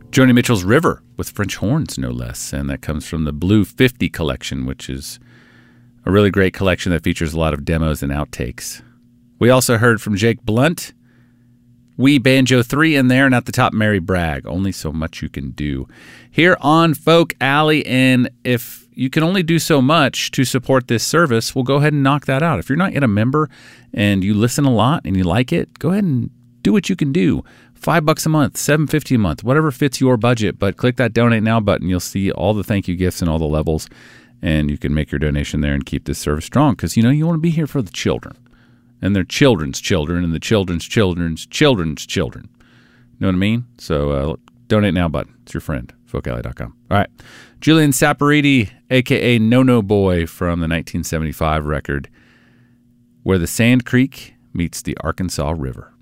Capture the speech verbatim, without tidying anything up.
Joni Mitchell's River with French horns, no less. And that comes from the Blue fifty collection, which is a really great collection that features a lot of demos and outtakes. We also heard from Jake Blunt, Wee Banjo three in there, and at the top, Mary Bragg, Only So Much You Can Do. Here on Folk Alley, and if you can only do so much to support this service, we'll go ahead and knock that out. If you're not yet a member and you listen a lot and you like it, go ahead and do what you can do. Five bucks a month, seven fifty a month, whatever fits your budget. But click that Donate Now button. You'll see all the thank you gifts and all the levels, and you can make your donation there and keep this service strong. Because, you know, you want to be here for the children and their children's children and the children's children's children's children. You know what I mean? So uh, Donate Now button. It's your friend, folk alley dot com. All right. Julian Saporiti, a k a. No-No Boy from the nineteen seventy-five record, Where the Sand Creek Meets the Arkansas River.